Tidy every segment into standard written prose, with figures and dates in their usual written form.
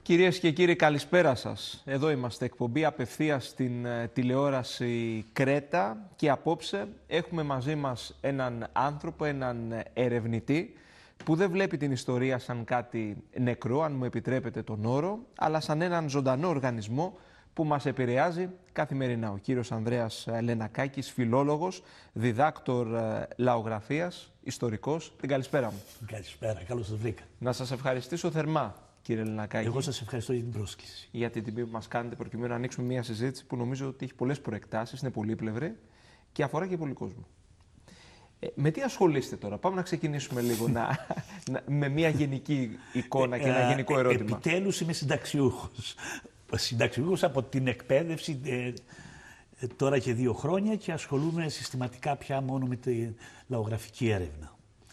Κυρίες και κύριοι, καλησπέρα σας. Εδώ είμαστε, εκπομπή απευθείας στην τηλεόραση Κρέτα και απόψε έχουμε μαζί μας έναν άνθρωπο, έναν ερευνητή που δεν βλέπει την ιστορία σαν κάτι νεκρό, αν μου επιτρέπετε τον όρο, αλλά σαν έναν ζωντανό οργανισμό που μας επηρεάζει καθημερινά. Ο κύριος Ανδρέας Λενακάκης, φιλόλογος, διδάκτορ λαογραφίας, ιστορικός. Την καλησπέρα μου. Καλησπέρα, καλώς σας βρήκα. Να σας ευχαριστήσω θερμά, κύριε Λενακάκη. Εγώ σας ευχαριστώ για την πρόσκληση. Για την τιμή που μας κάνετε, προκειμένου να ανοίξουμε μια συζήτηση που νομίζω ότι έχει πολλές προεκτάσεις, είναι πολύπλευρη και αφορά και πολύ κόσμο. Με τι ασχολείστε τώρα, πάμε να ξεκινήσουμε λίγο με μια γενική εικόνα και ένα γενικό ερώτημα. Επιτέλους είμαι συνταξιούχος. Συνταξιούχος από την εκπαίδευση τώρα και 2 χρόνια και ασχολούμαι συστηματικά πια μόνο με τη λαογραφική έρευνα.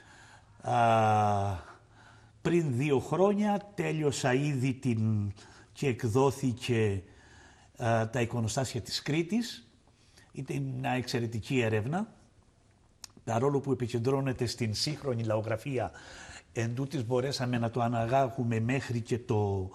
Πριν 2 χρόνια τέλειωσα ήδη και εκδόθηκε τα εικονοστάσια της Κρήτης. Ήταν μια εξαιρετική έρευνα, παρόλο που επικεντρώνεται στην σύγχρονη λαογραφία. Εν τούτης μπορέσαμε να το αναγάγουμε μέχρι και το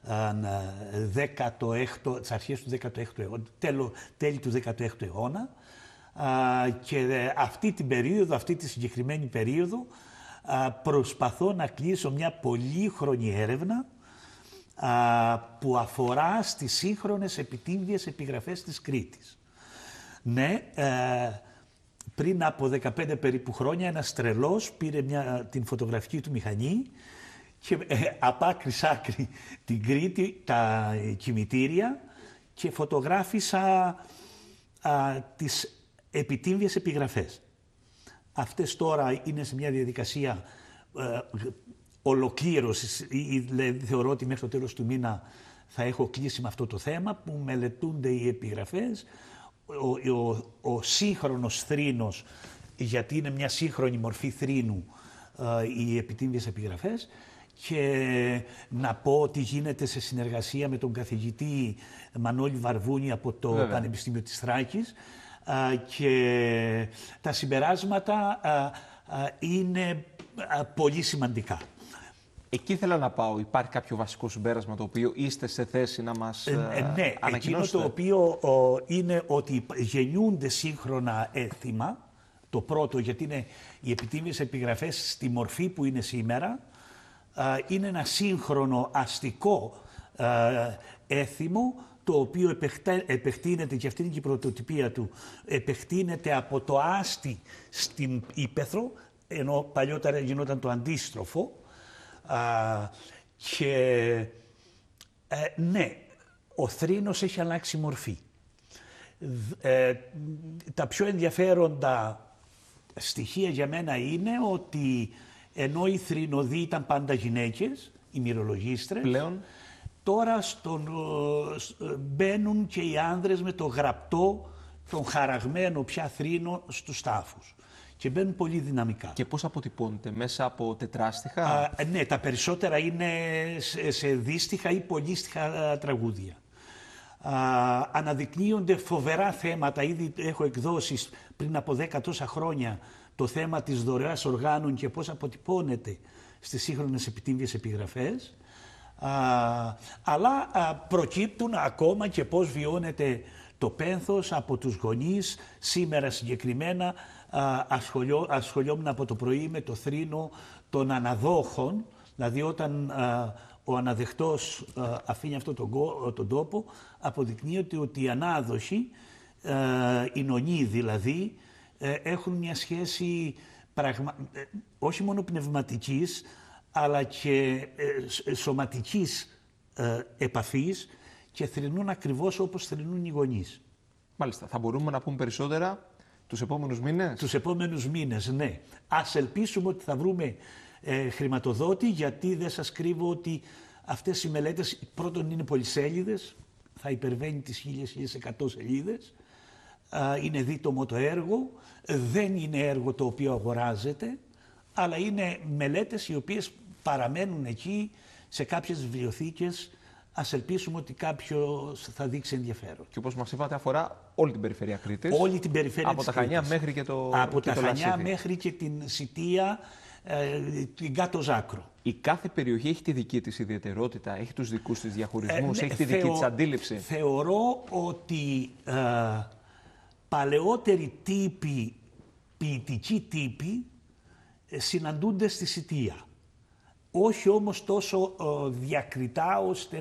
16ο, τις αρχές του 16ου αιώνα, τέλη του 16ου αιώνα. Και αυτή την περίοδο, αυτή τη συγκεκριμένη περίοδο, προσπαθώ να κλείσω μια πολύχρονη έρευνα που αφορά στις σύγχρονες επιτύμβιες επιγραφές της Κρήτης. Ναι, πριν από 15 περίπου χρόνια ένας τρελός πήρε την φωτογραφική του μηχανή και απ' άκρη σ' άκρη την Κρήτη, τα κημητήρια, και φωτογράφησα τις επιτύμβιες επιγραφές. Αυτές τώρα είναι σε μια διαδικασία ολοκλήρωσης. Θεωρώ ότι μέχρι το τέλος του μήνα θα έχω κλείσει με αυτό το θέμα, που μελετούνται οι επιγραφές, ο σύγχρονος θρήνος, γιατί είναι μια σύγχρονη μορφή θρήνου οι επιτύμβιες επιγραφές, και να πω ότι γίνεται σε συνεργασία με τον καθηγητή Μανώλη Βαρβούνη από το Πανεπιστήμιο της Θράκης, και τα συμπεράσματα είναι πολύ σημαντικά. Εκεί ήθελα να πάω. Υπάρχει κάποιο βασικό συμπέρασμα το οποίο είστε σε θέση να μας ναι, ανακοινώσετε? Εκείνο το οποίο είναι ότι γεννιούνται σύγχρονα έθιμα. Το πρώτο, γιατί είναι οι επιτύμβιες επιγραφές στη μορφή που είναι σήμερα, είναι ένα σύγχρονο αστικό έθιμο, το οποίο επεκτείνεται, και αυτή είναι και η πρωτοτυπία του, επεκτείνεται από το άστι στην ύπαιθρο, ενώ παλιότερα γινόταν το αντίστροφο. Και ναι, ο θρήνος έχει αλλάξει μορφή. Τα πιο ενδιαφέροντα στοιχεία για μένα είναι ότι ενώ οι θρηνοδοί ήταν πάντα γυναίκες, οι μυρολογίστρες, πλέον τώρα μπαίνουν και οι άνδρες με το γραπτό, τον χαραγμένο πια θρήνο στους τάφους. Και μπαίνουν πολύ δυναμικά. Και πώς αποτυπώνεται, μέσα από τετράστιχα? Ναι, τα περισσότερα είναι σε δύστιχα ή πολύστιχα τραγούδια. Αναδεικνύονται φοβερά θέματα. Ήδη έχω εκδώσει πριν από 10 τόσα χρόνια το θέμα της δωρεάς οργάνων και πώς αποτυπώνεται στις σύγχρονες επιτύμβιες επιγραφές. Αλλά προκύπτουν ακόμα και πώς βιώνεται το πένθος από τους γονείς. Σήμερα συγκεκριμένα ασχολιόμουν από το πρωί με το θρήνο των αναδόχων, δηλαδή όταν ο αναδεχτός αφήνει αυτόν τον τόπο, αποδεικνύεται ότι οι ανάδοχοι, οι νονοί δηλαδή, έχουν μια σχέση όχι μόνο πνευματικής, αλλά και σωματικής επαφής, και θρηνούν ακριβώς όπως θρηνούν οι γονείς. Μάλιστα. Θα μπορούμε να πούμε περισσότερα τους επόμενους μήνες? Τους επόμενους μήνες, ναι. Ας ελπίσουμε ότι θα βρούμε χρηματοδότη, γιατί δεν σας κρύβω ότι αυτές οι μελέτες πρώτον είναι πολυσέλιδες, θα υπερβαίνει τις 1000-1100 σελίδες. Είναι δίτομο το έργο, δεν είναι έργο το οποίο αγοράζεται, αλλά είναι μελέτες οι οποίες παραμένουν εκεί σε κάποιες βιβλιοθήκες. Ας ελπίσουμε ότι κάποιος θα δείξει ενδιαφέρον. Και όπως μας είπατε, αφορά όλη την περιφέρεια Κρήτης. Όλη την περιφέρεια από της τα Χανιά Κρήτης. μέχρι και το Από και τα το Χανιά Λασίδι. μέχρι και την Σιτία, την κάτω Ζάκρο. Η κάθε περιοχή έχει τη δική της ιδιαιτερότητα, έχει τους δικούς της διαχωρισμούς, έχει τη δική της αντίληψη. Θεωρώ ότι παλαιότεροι τύποι, ποιητικοί τύποι, συναντούνται στη Σιτία. Όχι όμως τόσο διακριτά ώστε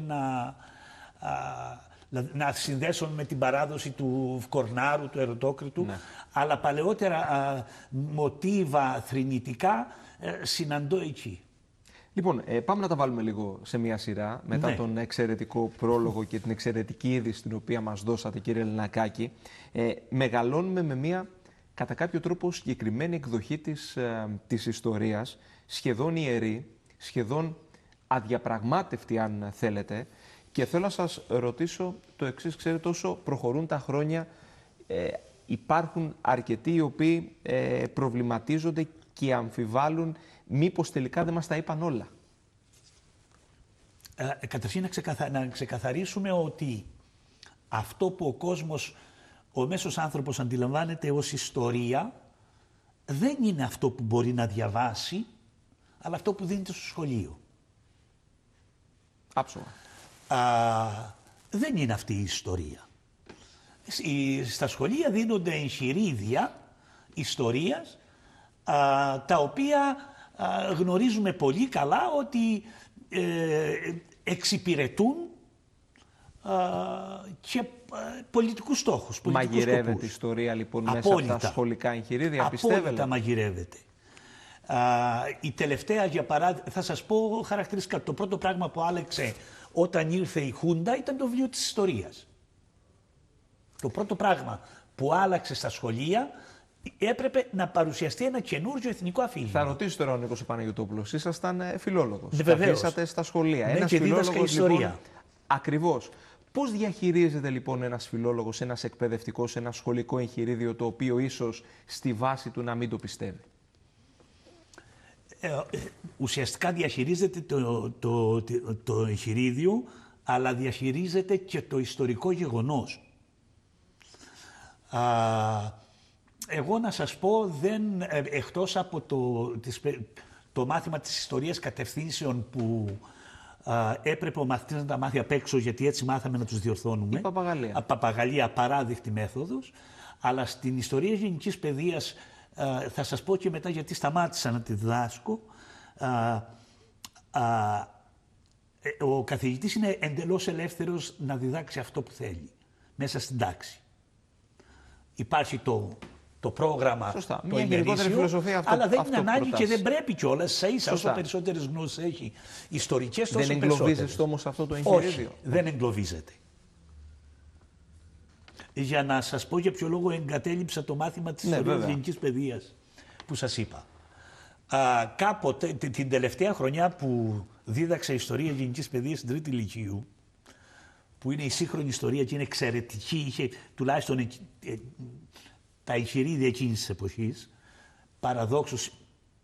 να συνδέσουν με την παράδοση του Κορνάρου, του Ερωτόκριτου, ναι. Αλλά παλαιότερα μοτίβα θρηνητικά συναντώ εκεί. Λοιπόν, πάμε να τα βάλουμε λίγο σε μία σειρά, μετά ναι. τον εξαιρετικό πρόλογο και την εξαιρετική είδηση την οποία μας δώσατε, κύριε Λενακάκη. Μεγαλώνουμε με μία, κατά κάποιο τρόπο, συγκεκριμένη εκδοχή της ιστορίας, σχεδόν ιερή, σχεδόν αδιαπραγμάτευτη αν θέλετε, και θέλω να σας ρωτήσω το εξής. Ξέρετε, όσο προχωρούν τα χρόνια υπάρχουν αρκετοί οι οποίοι προβληματίζονται και αμφιβάλλουν μήπως τελικά δεν μας τα είπαν όλα. Καταρχήν να ξεκαθαρίσουμε ότι αυτό που ο κόσμος, ο μέσος άνθρωπος αντιλαμβάνεται ως ιστορία, δεν είναι αυτό που μπορεί να διαβάσει, αλλά αυτό που δίνεται στο σχολείο. Άψογα. Δεν είναι αυτή η ιστορία. Στα σχολεία δίνονται εγχειρίδια ιστορίας, τα οποία γνωρίζουμε πολύ καλά ότι εξυπηρετούν και πολιτικούς στόχους. Μαγειρεύεται η ιστορία λοιπόν μέσα από τα σχολικά εγχειρίδια, πιστεύετε? Απόλυτα μαγειρεύεται. Η τελευταία, για παράδειγμα, θα σας πω χαρακτηριστικά, το πρώτο πράγμα που άλλαξε όταν ήρθε η Χούντα ήταν το βιβλίο της ιστορίας. Το πρώτο πράγμα που άλλαξε στα σχολεία, έπρεπε να παρουσιαστεί ένα καινούργιο εθνικό αφήγημα. Θα ρωτήσω τώρα ο Νίκος Παναγιωτόπουλος, ήσασταν φιλόλογος. Βεβαίως. Στα σχολεία. Ναι, ένας και φιλόλογος ιστορία. Λοιπόν, ακριβώς. Πώς διαχειρίζεται λοιπόν ένας φιλόλογος, ένας εκπαιδευτικός, ένα σχολικό εγχειρίδιο το οποίο ίσως στη βάση του να μην το πιστεύει? Ουσιαστικά διαχειρίζεται το εγχειρίδιο, αλλά διαχειρίζεται και το ιστορικό γεγονός. Εγώ να σας πω, εκτός από το μάθημα της ιστορίας κατευθύνσεων που έπρεπε ο μαθητής να τα μάθει απ' έξω, γιατί έτσι μάθαμε να τους διορθώνουμε. Η παπαγαλία. Παπαγαλία, απαράδεκτη μέθοδος. Αλλά στην ιστορία γενικής παιδείας, θα σας πω και μετά γιατί σταμάτησα να τη διδάσκω, ο καθηγητής είναι εντελώς ελεύθερος να διδάξει αυτό που θέλει μέσα στην τάξη. Υπάρχει το πρόγραμμα, σωστά. Το ημερήσιο, αλλά δεν είναι ανάγκη και δεν πρέπει κιόλας. Ίσα όσο περισσότερες γνώσεις έχει ιστορικές, τόσο περισσότερες. Δεν εγκλωβίζεστε όμως αυτό το εγχειρίδιο? Όχι, δεν εγκλωβίζεται. Για να σας πω για ποιο λόγο εγκατέλειψα το μάθημα της ιστορίας γενικής παιδείας που σας είπα. Κάποτε, την τελευταία χρονιά που δίδαξα ιστορία γενικής παιδείας στην Τρίτη Λυκείου, που είναι η σύγχρονη ιστορία και είναι εξαιρετική, είχε τουλάχιστον τα εγχειρίδια εκείνης της εποχής, παραδόξως